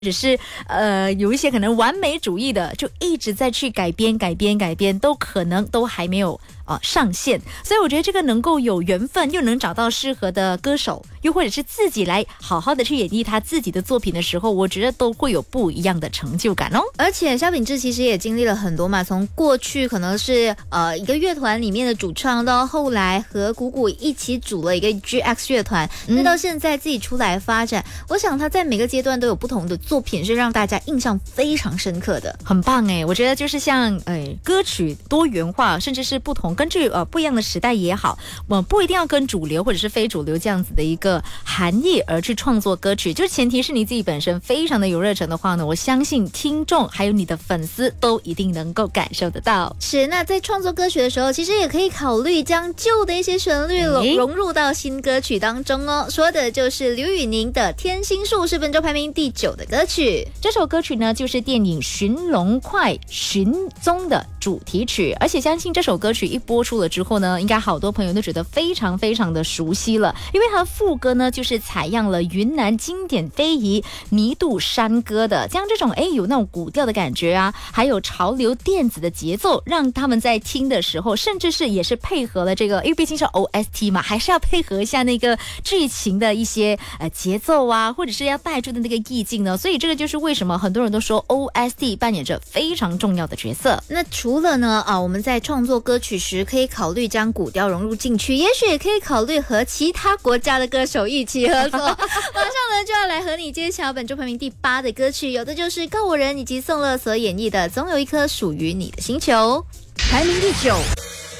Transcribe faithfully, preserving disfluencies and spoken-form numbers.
只是呃有一些可能完美主义的，就一直在去改编改编改编，都可能都还没有啊、呃、上线。所以我觉得这个能够有缘分，又能找到适合的歌手，又或者是自己来好好的去演绎他自己的作品的时候，我觉得都会有不一样的成就感哦。 而且萧秉治其实也经历了很多嘛，从过去可能是呃一个乐团里面的主唱，到后来和谷谷一起组了一个 G X 乐团，再、嗯、到现在自己出来发展，我想他在每个阶段都有不同的作品是让大家印象非常深刻的， 很棒哎！我觉得就是像呃歌曲多元化，甚至是不同，根据呃不一样的时代也好，呃不一定要跟主流或者是非主流这样子的一个含义而去创作歌曲，就前提是你自己本身非常的有热忱的话呢，我相信听众还有你的粉丝都一定能够感受得到。 是，那在创作歌曲的时候，其实也可以考虑将旧的一些旋律融入到新歌曲当中哦。说的就是刘宇宁的《天心树》，是本周排名第九的歌曲。 这首歌曲呢，就是电影《寻龙快寻踪》的主题曲，而且相信这首歌曲一播出了之后呢，应该好多朋友都觉得非常非常的熟悉了，因为它副歌呢就是采样了云南经典非遗弥渡山歌的，将这种哎有那种古调的感觉啊，还有潮流电子的节奏，让他们在听的时候，甚至是也是配合了这个，因为毕竟是 O S T 嘛，还是要配合一下那个剧情的一些呃节奏啊，或者是要带出的那个意境呢，所以这个就是为什么很多人都说 O S T 扮演着非常重要的角色。 那除了呢啊，我们在创作歌曲时可以考虑将古调融入进去，也许也可以考虑和其他国家的歌手一起合作。马上呢就要来和你揭晓本周排名第八的歌曲，有的就是告五人以及宋乐所演绎的《总有一颗属于你的星球》， 排名第九。